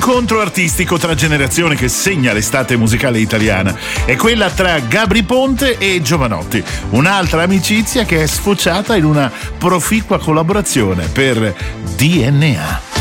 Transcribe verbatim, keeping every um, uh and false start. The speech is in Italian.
incontro artistico tra generazioni che segna l'estate musicale italiana. È quella tra Gabry Ponte e Jovanotti, un'altra amicizia che è sfociata in una proficua collaborazione per D N A.